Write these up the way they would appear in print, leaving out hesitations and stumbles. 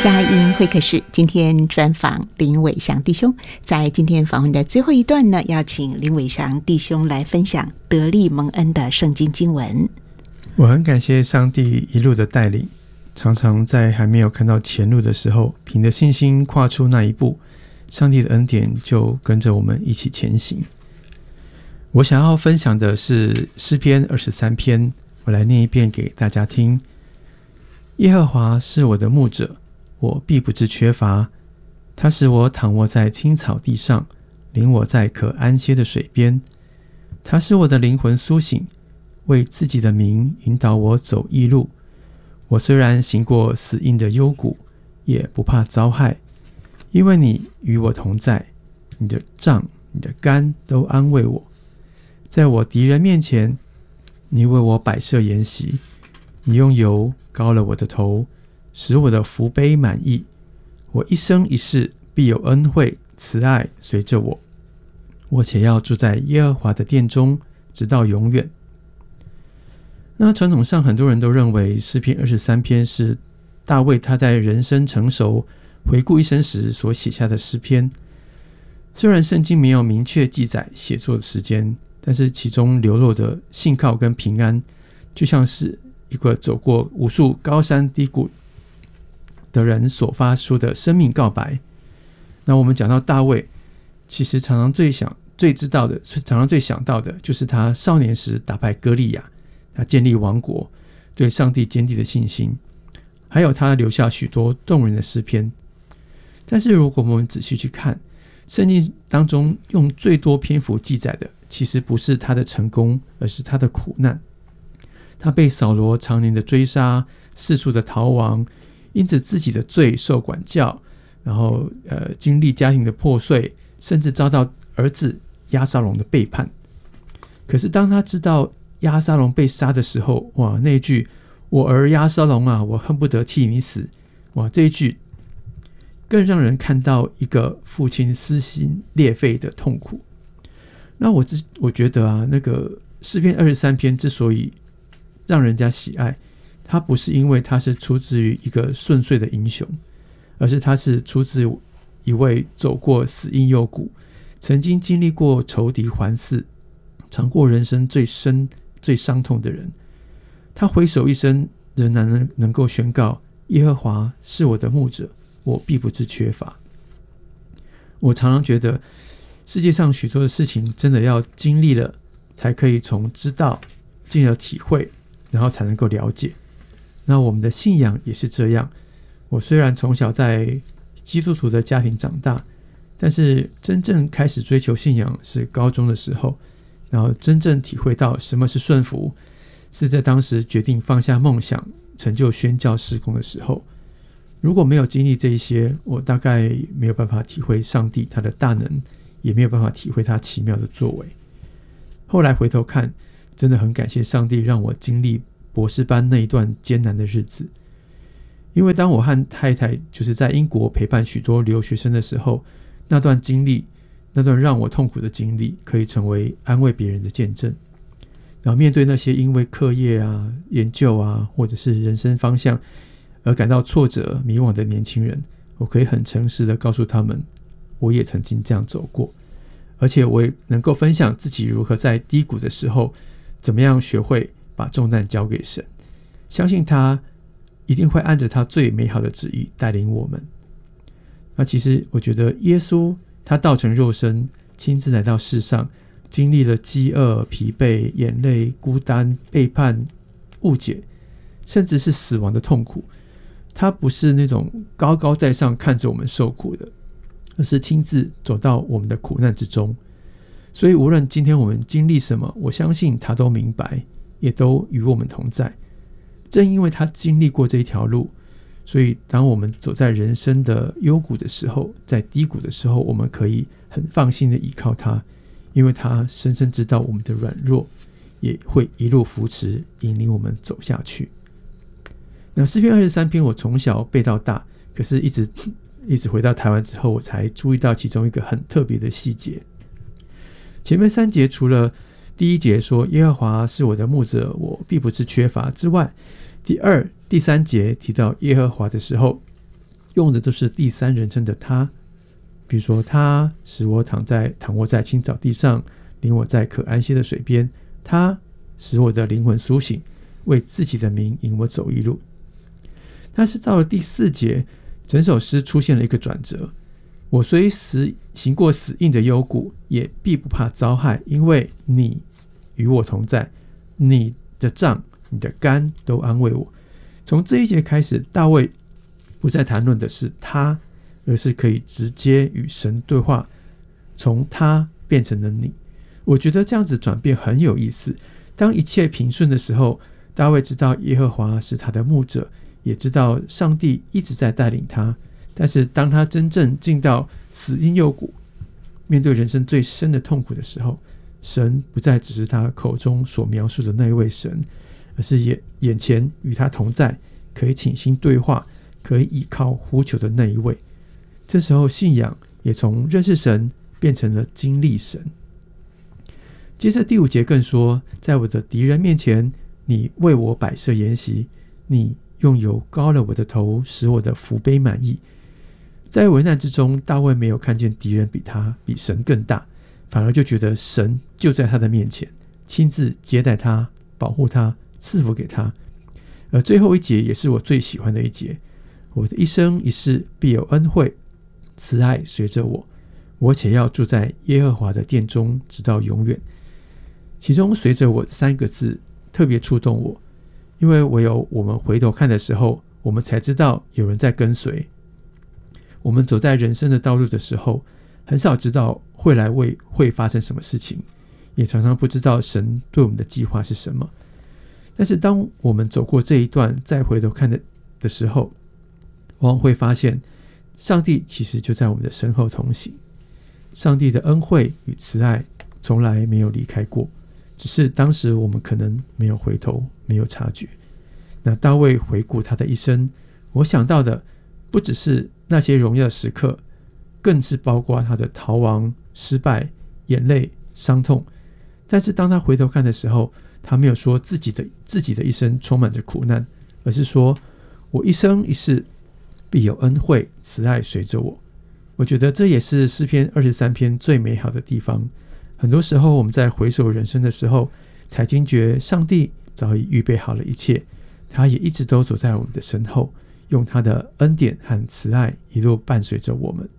佳音会客室今天专访林伟翔弟兄，在今天访问的最后一段呢，邀请林伟翔弟兄来分享得力蒙恩的圣经经文。 我很感谢上帝一路的带领，常常在还没有看到前路的时候，凭着信心跨出那一步，上帝的恩典就跟着我们一起前行。我想要分享的是诗篇23篇，我来念一遍给大家听。耶和华是我的牧者，我必不致缺乏。他使我躺卧在青草地上，领我在可安歇的水边。他使我的灵魂苏醒，为自己的名引导我走义路。我虽然行过死荫的幽谷，也不怕遭害，因为你与我同在，你的杖你的竿都安慰我。在我敌人面前，你为我摆设筵席，你用油膏了我的头，使我的福杯满溢。我一生一世必有恩惠慈爱随着我，我且要住在耶和华的殿中，直到永远。那传统上很多人都认为诗篇23篇是大卫他在人生成熟回顾一生时所写下的诗篇。虽然圣经没有明确记载写作的时间，但是其中流露的信靠跟平安，就像是一个走过无数高山低谷的人所发出的生命告白。那我们讲到大卫，其实常常最想到的就是他少年时打败歌利亚，他建立王国，对上帝坚定的信心，还有他留下许多动人的诗篇。但是如果我们仔细去看，圣经当中用最多篇幅记载的，其实不是他的成功，而是他的苦难。他被扫罗常年的追杀，四处的逃亡，因此自己的罪受管教，然后经历家庭的破碎，甚至遭到儿子押沙龙的背叛。可是当他知道押沙龙被杀的时候，哇，那一句我儿押沙龙啊，我恨不得替你死，哇，这一句更让人看到一个父亲撕心裂肺的痛苦。那我觉得啊，那个诗篇23篇之所以让人家喜爱，它不是因为它是出自于一个顺遂的英雄，而是它是出自一位走过死荫幽谷，曾经经历过仇敌环伺，尝过人生最深最伤痛的人。他回首一生，仍然能够宣告耶和华是我的牧者，我必不致缺乏。我常常觉得世界上许多的事情真的要经历了才可以从知道进而体会，然后才能够了解。那我们的信仰也是这样。我虽然从小在基督徒的家庭长大，但是真正开始追求信仰是高中的时候，然后真正体会到什么是顺服，是在当时决定放下梦想，成就宣教事工的时候。如果没有经历这一些，我大概没有办法体会上帝他的大能，也没有办法体会他奇妙的作为。后来回头看，真的很感谢上帝让我经历博士班那一段艰难的日子。因为当我和太太就是在英国陪伴许多留学生的时候，那段经历，那段让我痛苦的经历，可以成为安慰别人的见证。然后面对那些因为课业啊、研究啊，或者是人生方向而感到挫折迷惘的年轻人，我可以很诚实的告诉他们，我也曾经这样走过，而且我也能够分享自己如何在低谷的时候怎么样学会把重担交给神，相信他一定会按着他最美好的旨意带领我们。那其实我觉得耶稣他道成肉身，亲自来到世上，经历了饥饿、疲惫、眼泪、孤单、背叛、误解，甚至是死亡的痛苦。他不是那种高高在上看着我们受苦的，而是亲自走到我们的苦难之中。所以无论今天我们经历什么，我相信他都明白，也都与我们同在。正因为他经历过这一条路，所以当我们走在人生的幽谷的时候，在低谷的时候，我们可以很放心的依靠他，因为他深深知道我们的软弱，也会一路扶持引领我们走下去。那诗篇23篇我从小背到大，可是一直回到台湾之后，我才注意到其中一个很特别的细节。前面3节除了第1节说耶和华是我的牧者，我必不致缺乏之外，第2、第3节提到耶和华的时候， 用的都是第三人称的他，比如说他使我躺卧在青草地上，领我在可安歇的水边，他使我的灵魂苏醒，为自己的名引我走一路。但是到了第4节，整首诗出现了一个转折，我虽行过死荫的幽谷，也必不怕遭害，因为你与我同在，你的杖你的竿都安慰我。从这一节开始，大卫不再谈论的是他，而是可以直接与神对话，从他变成了你。我觉得这样子转变很有意思。当一切平顺的时候，大卫知道耶和华是他的牧者，也知道上帝一直在带领他。但是当他真正进到死荫幽谷，面对人生最深的痛苦的时候，神不再只是他口中所描述的那一位神，而是眼前与他同在，可以倾心对话，可以倚靠呼求的那一位。这时候信仰也从认识神变成了经历神。接着第5节更说，在我的敌人面前，你为我摆设筵席，你用油膏了我的头，使我的福杯满溢。在危难之中，大卫没有看见敌人比神更大，反而就觉得神就在他的面前，亲自接待他，保护他，赐福给他。而最后一节也是我最喜欢的一节，我的一生一世必有恩惠慈爱随着我，我且要住在耶和华的殿中，直到永远。其中随着我3个字特别触动我，因为唯有我们回头看的时候，我们才知道有人在跟随。我们走在人生的道路的时候，很少知道未来会发生什么事情，也常常不知道神对我们的计划是什么。但是当我们走过这一段再回头看的时候，往往会发现上帝其实就在我们的身后同行。上帝的恩惠与慈爱从来没有离开过，只是当时我们可能没有回头，没有察觉。那大卫回顾他的一生，我想到的不只是那些荣耀的时刻，更是包括他的逃亡、失败、眼泪、伤痛。但是当他回头看的时候，他没有说自己的一生充满着苦难，而是说我一生一世必有恩惠慈爱随着我。我觉得这也是诗篇23篇最美好的地方。很多时候我们在回首人生的时候，才惊觉上帝早已预备好了一切，他也一直都走在我们的身后，用他的恩典和慈爱一路伴随着我们。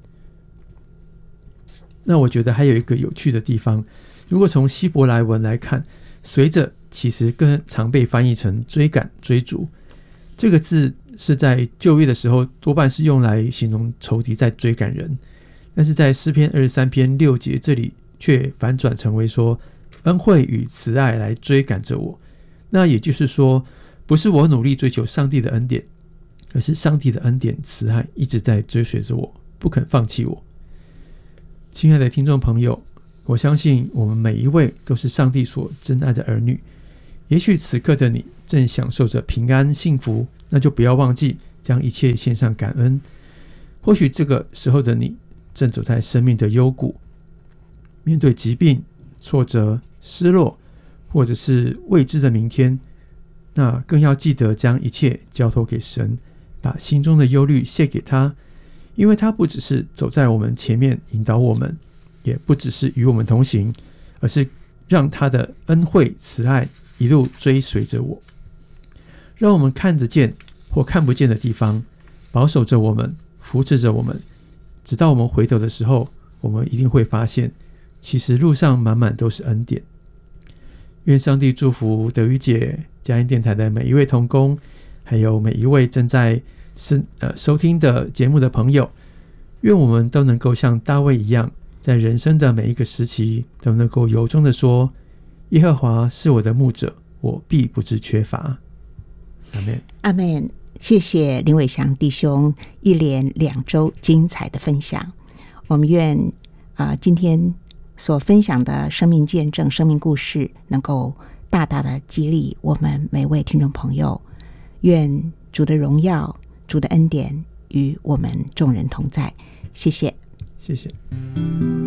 那我觉得还有一个有趣的地方，如果从希伯来文来看，随着其实更常被翻译成追赶追逐。这个字是在旧约的时候多半是用来形容仇敌在追赶人，但是在诗篇23篇6节这里却反转成为说恩惠与慈爱来追赶着我。那也就是说，不是我努力追求上帝的恩典，而是上帝的恩典慈爱一直在追随着我，不肯放弃我。亲爱的听众朋友，我相信我们每一位都是上帝所珍爱的儿女。也许此刻的你正享受着平安幸福，那就不要忘记将一切献上感恩。或许这个时候的你正走在生命的幽谷，面对疾病、挫折、失落，或者是未知的明天，那更要记得将一切交托给神，把心中的忧虑卸给他，因为他不只是走在我们前面引导我们，也不只是与我们同行，而是让他的恩惠慈爱一路追随着我，让我们看得见或看不见的地方，保守着我们，扶持着我们，直到我们回头的时候，我们一定会发现，其实路上满满都是恩典。愿上帝祝福德语姐佳音电台的每一位同工，还有每一位正在收听的节目的朋友，愿我们都能够像大卫一样，在人生的每一个时期都能够由衷的说，耶和华是我的牧者，我必不致缺乏。阿们， 阿们。谢谢林伟翔弟兄一连2周精彩的分享。我们愿今天所分享的生命见证、生命故事，能够大大的激励我们每位听众朋友。愿主的荣耀、主的恩典与我们众人同在。谢谢， 谢谢。